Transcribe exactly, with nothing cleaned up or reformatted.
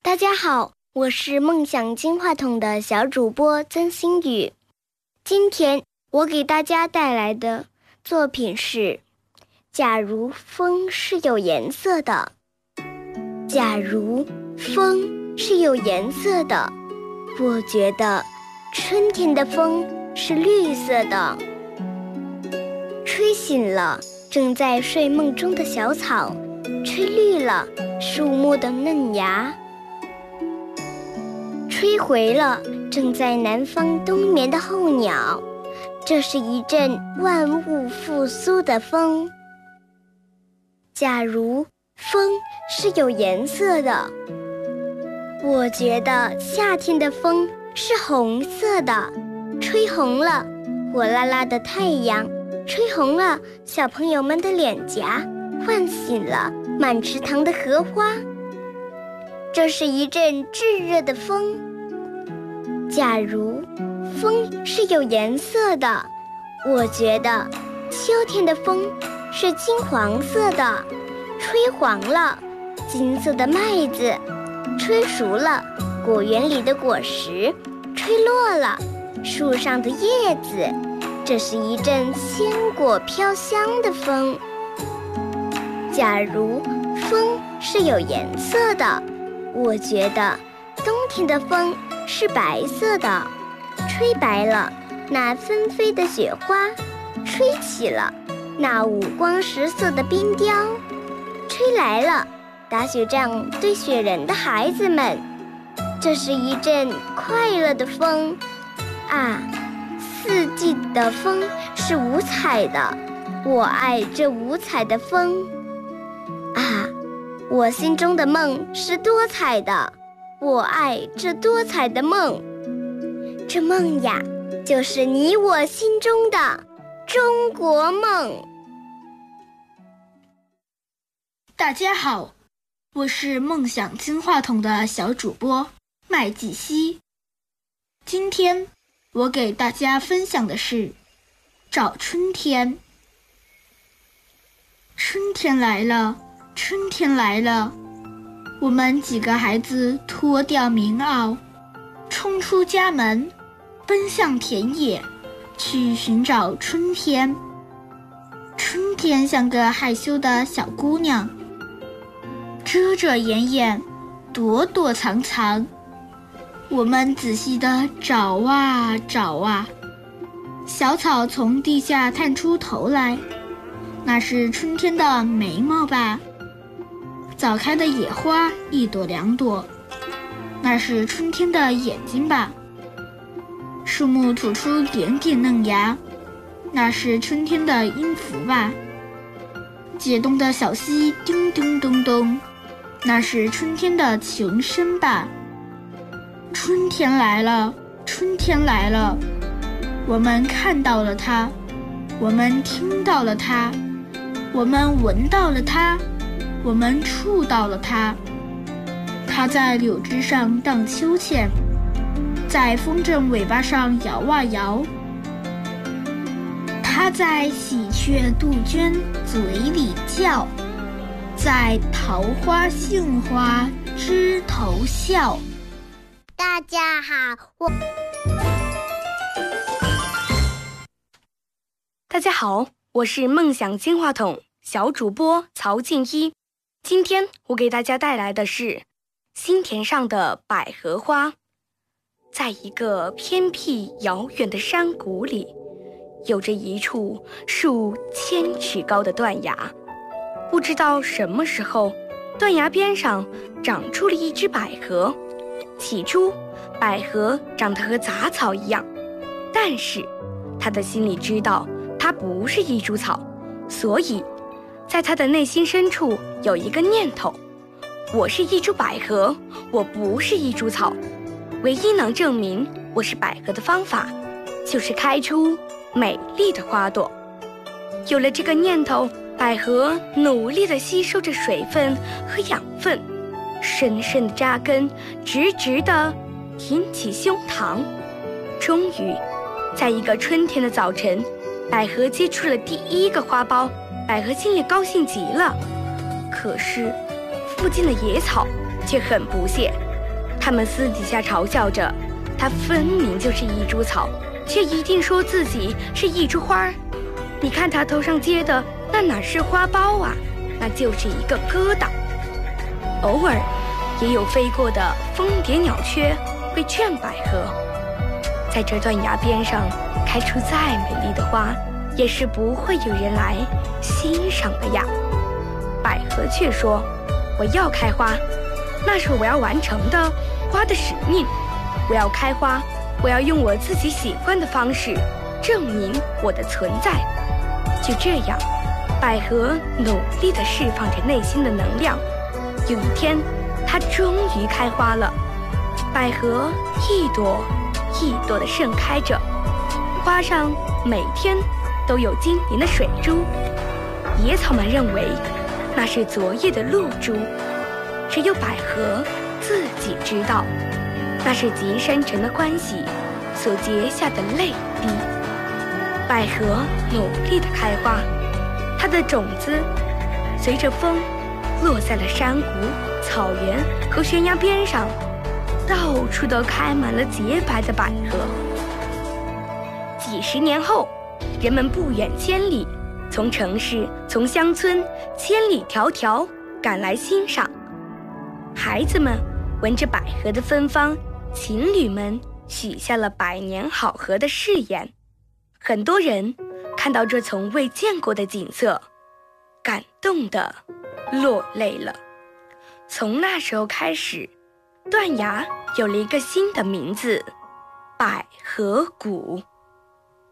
大家好，我是梦想金话筒的小主播曾心雨。今天我给大家带来的作品是假如风是有颜色的。假如风是有颜色的，我觉得春天的风是绿色的，吹醒了正在睡梦中的小草，吹绿了树木的嫩芽，吹回了正在南方冬眠的候鸟。这是一阵万物复苏的风。假如风是有颜色的，我觉得夏天的风是红色的，吹红了火辣辣的太阳，吹红了小朋友们的脸颊，唤醒了满池塘的荷花。这是一阵炙热的风。假如风是有颜色的，我觉得秋天的风是金黄色的，吹黄了金色的麦子，吹熟了果园里的果实，吹落了树上的叶子。这是一阵鲜果飘香的风。假如风是有颜色的，我觉得冬天的风是白色的，吹白了那纷飞的雪花，吹起了那五光十色的冰雕，吹来了打雪仗堆雪人的孩子们。这是一阵快乐的风啊！四季的风是五彩的，我爱这五彩的风啊！我心中的梦是多彩的，我爱这多彩的梦。这梦呀，就是你我心中的中国梦。 大家好，我是梦想金话筒的小主播麦季希。今天我给大家分享的是找春天。春天来了，春天来了，我们几个孩子脱掉棉袄，冲出家门，奔向田野，去寻找春天。春天像个害羞的小姑娘，遮遮掩掩，躲躲藏藏。我们仔细地找啊找啊，小草从地下探出头来，那是春天的眉毛吧？早开的野花一朵两朵，那是春天的眼睛吧？树木吐出点点嫩芽，那是春天的音符吧？解冻的小溪叮叮咚咚，那是春天的琴声吧？春天来了，春天来了，我们看到了它，我们听到了它，我们闻到了它，我们触到了它。它在柳枝上荡秋千，在风筝尾巴上摇啊摇。它在喜鹊杜鹃嘴里叫，在桃花杏花枝头笑。 大家好，我大家好，我是梦想金话筒小主播曹静一。今天我给大家带来的是心田上的百合花。在一个偏僻遥远的山谷里，有着一处数千尺高的断崖。不知道什么时候，断崖边上长出了一只百合。起初，百合长得和杂草一样，但是他的心里知道它不是一株草，所以在他的内心深处有一个念头：我是一株百合，我不是一株草。唯一能证明我是百合的方法，就是开出美丽的花朵。有了这个念头，百合努力地吸收着水分和养分，深深地扎根，直直地挺起胸膛。终于，在一个春天的早晨，百合结出了第一个花苞，百合心里高兴极了。可是，附近的野草却很不屑， 他们私底下嘲笑着，它分明就是一株草，却一定说自己是一株花。你看它头上结的那哪是花苞啊，那就是一个疙瘩。偶尔也有飞过的蜂蝶鸟雀会劝百合，在这断崖边上开出再美丽的花，也是不会有人来欣赏的呀。百合却说，我要开花，那是我要完成的花的使命。我要开花，我要用我自己喜欢的方式证明我的存在。就这样，百合努力地释放着内心的能量。有一天，它终于开花了。百合一朵一朵地盛开着，花上每天都有晶莹的水珠。野草们认为那是昨夜的露珠，只有百合自己知道，那是极深沉的欢喜所结下的泪滴。百合努力地开花，它的种子随着风落在了山谷、草原和悬崖边上，到处都开满了洁白的百合。几十年后，人们不远千里，从城市、从乡村，千里迢迢赶来欣赏。孩子们闻着百合的芬芳，情侣们许下了百年好合的誓言。很多人看到这从未见过的景色，感动地落泪了。从那时候开始，断崖有了一个新的名字——百合谷。